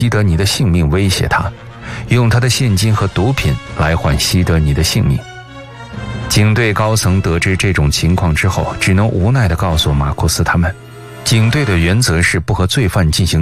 西德尼的性命威胁他，用他的现金和毒品来换西德尼的性命。警队高层得知这种情况之后，只能无奈地告诉马库斯他们，警队的原则是不和罪犯进行